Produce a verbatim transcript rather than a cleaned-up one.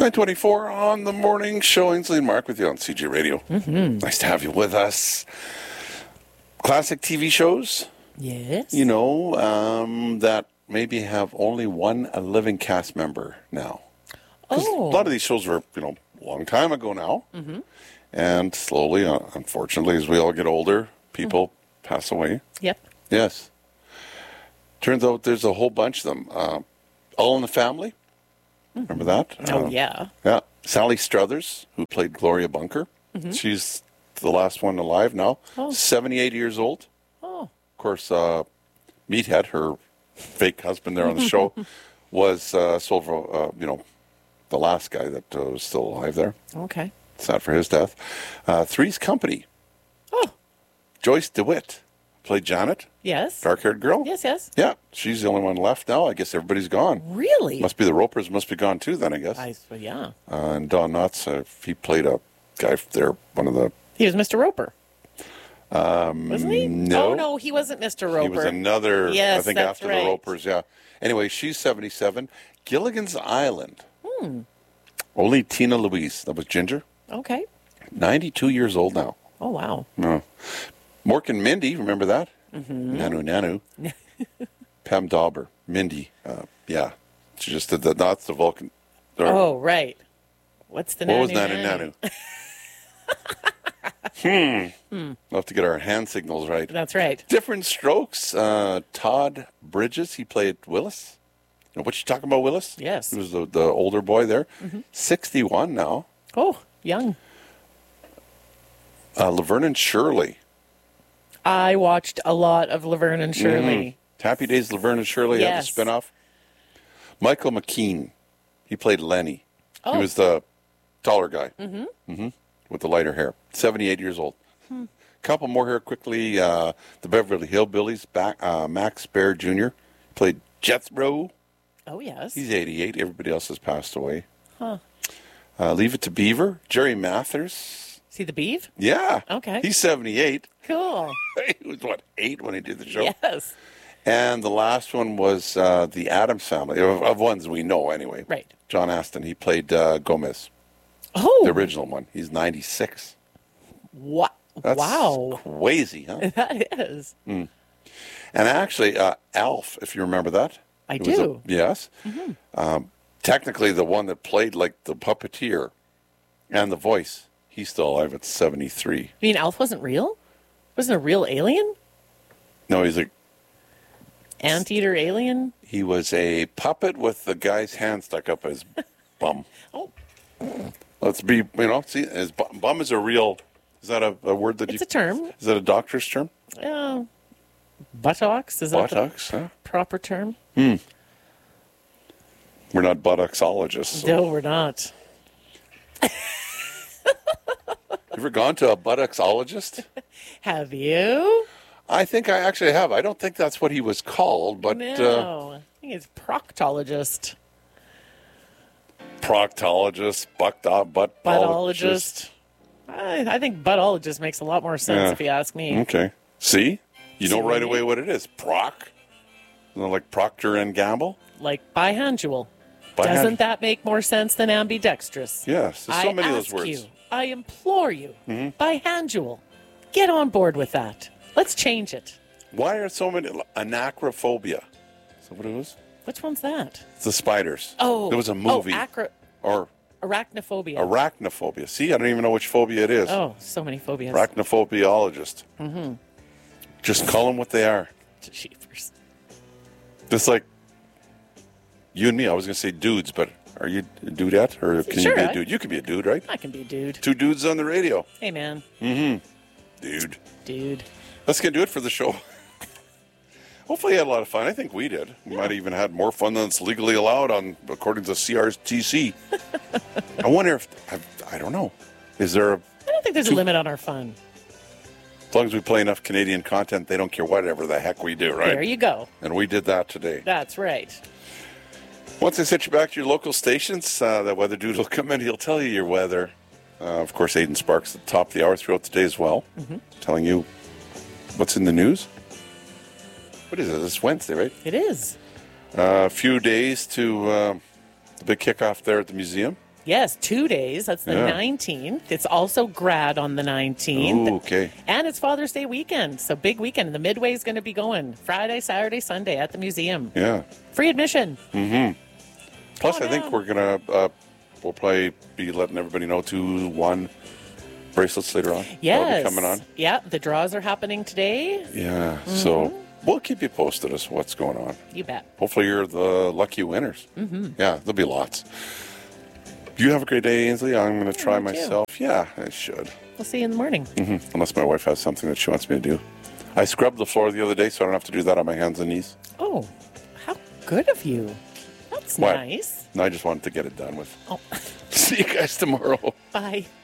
nine twenty-four on the morning show. Ainsley and Mark with you on C J Radio. Mm-hmm. Nice to have you with us. Classic T V shows, Yes. you know, um, that maybe have only one a living cast member now. 'Cause Oh. A lot of these shows were, you know, a long time ago now. Mm-hmm. And slowly, uh, unfortunately, as we all get older, people mm-hmm. pass away. Yep. Yes. Turns out there's a whole bunch of them. Uh, All in the Family. Mm-hmm. Remember that? Oh, uh, yeah. Yeah. Sally Struthers, who played Gloria Bunker. Mm-hmm. She's the last one alive now. Oh. seventy-eight years old. Oh. Of course, uh, Meathead, her fake husband there on the show, was uh, sort of, uh, you know, the last guy that uh, was still alive there. Okay. Sad for his death. Uh, Three's Company. Oh. Joyce DeWitt played Janet, Yes. dark-haired girl. Yes, yes. Yeah, she's the only one left now. I guess everybody's gone. Really? Must be the Ropers must be gone too then, I guess. I, well, yeah. Uh, and Don Knotts, uh, he played a guy there, one of the... He was Mister Roper. Um, Wasn't he? No. Oh, no, he wasn't Mister Roper. He was another, Yes, I think, that's after right. the Ropers, yeah. Anyway, she's seventy-seven. Gilligan's Island. Hmm. Only Tina Louise. That was Ginger. Okay. ninety-two years old now. Oh, wow. No. Mork and Mindy, remember that? Mm-hmm. Nanu Nanu. Pam Dauber. Mindy. Uh, yeah. She just did the, that's the Vulcan. Or, Oh, right. What's the what Nanu was Nanu Nanu? hmm. hmm. We'll have to get our hand signals right. That's right. Different Strokes. Uh, Todd Bridges, he played Willis. You know what you talking about, Willis? Yes. He was the, the older boy there. Mm-hmm. sixty-one now. Oh, young. Uh, Laverne and Shirley. I watched a lot of Laverne and Shirley. Mm. Happy Days, Laverne and Shirley had Yes. the spinoff. Michael McKean. He played Lenny. Oh. He was the taller guy. Mm-hmm. Mm-hmm. With the lighter hair. seventy-eight years old. Hmm. Couple more here quickly. Uh, the Beverly Hillbillies. Back, uh, Max Baer Junior played Jethro. Oh, yes. He's eighty-eight. Everybody else has passed away. Huh. Uh, Leave It to Beaver. Jerry Mathers. See the beef? Yeah. Okay. He's seventy-eight. Cool. He was, what, eight when he did the show? Yes. And the last one was uh, the Addams Family, of, of ones we know anyway. Right. John Aston. He played uh, Gomez, Oh. the original one. He's ninety-six. What? That's Wow. crazy, huh? That is. And actually, uh, Alf, if you remember that. I It was do. A, yes. Mm-hmm. Um, technically, the one that played like the puppeteer and the voice, he's still alive at seventy-three. You mean Alf wasn't real? Wasn't a real alien? No, he's a Anteater alien? he was a puppet with the guy's hand stuck up his bum. Oh, Let's be, you know, see, his bu- bum is a real. Is that a, a word that it's you? a term. Is that a doctor's term? Uh, buttocks? Is that Buttocks, huh? the proper term? We're not buttocksologists. So. No, we're not. You ever gone to a buttocksologist? Have you? I think I actually have. I don't think that's what he was called, but uh, No. I think it's proctologist. proctologist, butt, butt Buttologist. I, I think buttologist makes a lot more sense Yeah. if you ask me. Okay. See? You know See? right away what it is. Proc. You know, like Procter and Gamble? Like bihandual. By Doesn't hand- that make more sense than ambidextrous? Yes. There's so I many of ask those words. you, I implore you, Mm-hmm. bihandual. Get on board with that. Let's change it. Why are so many? Anacrophobia. Is that what it was? Which one's that? It's the spiders. Oh. There was a movie. Oh, acro- Or arachnophobia. arachnophobia. See, I don't even know which phobia it is. Oh, so many phobias. Arachnophobiologist. Mm-hmm. Just call them what they are. Jeepers. Just like you and me. I was going to say dudes, but are you a dudette? Or can Sure, you be a I- dude? You can be a dude, right? I can be a dude. Two dudes on the radio. Hey, man. Dude. Dude. That's going to do it for the show. Hopefully you had a lot of fun. I think we did. We might have even had more fun than it's legally allowed on according to C R T C. I wonder if, I, I don't know. Is there a, I don't think there's Two- a limit on our fun. as long as we play enough Canadian content, they don't care whatever the heck we do, right? There you go. And we did that today. That's right. Once I set you back to your local stations, uh, that weather dude will come in. He'll tell you your weather. Uh, of course, Aidan Sparks at the top of the hour throughout the day as well, mm-hmm. telling you what's in the news. What is it? It's Wednesday, right? It is. Uh, a few days to uh, the big kickoff there at the museum. Yes, two days. That's the Yeah. nineteenth. It's also grad on the nineteenth. Ooh, okay. And it's Father's Day weekend. So big weekend. The Midway is going to be going Friday, Saturday, Sunday at the museum. Yeah. Free admission. Plus, Come I think on. we're gonna uh, we'll probably be letting everybody know two one bracelets later on. Yes. That'll be coming on. Yeah, the draws are happening today. Yeah. So we'll keep you posted as to what's going on. You bet. Hopefully, you're the lucky winners. Mm-hmm. Yeah, there'll be lots. You have a great day, Ainsley. I'm going to try you too. myself. Yeah, I should. We'll see you in the morning. Mm-hmm. Unless my wife has something that she wants me to do. I scrubbed the floor the other day, so I don't have to do that on my hands and knees. Oh, how good of you. That's What? nice. And I just wanted to get it done with. Oh, See you guys tomorrow. bye.